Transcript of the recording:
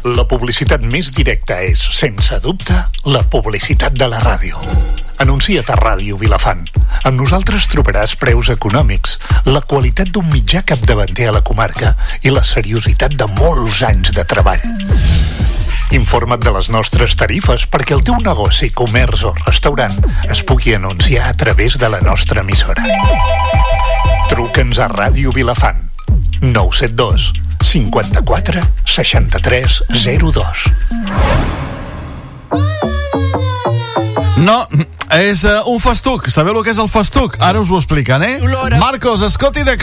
La publicitat més directa és, sense dubte, la publicitat de la ràdio. Anuncia't a Ràdio Vilafant. Amb nosaltres trobaràs preus econòmics, la qualitat d'un mitjà capdavanter a la comarca i la seriositat de molts anys de treball. Informa't de les nostres tarifes perquè el teu negoci, comerç o restaurant es pugui anunciar a través de la nostra emissora. Truca'ns a Ràdio Vilafant. 972 54 63 02. No, és un festuc. Sabeu el que és el festuc? Ara us ho expliquen, eh? Marcos, Scotty de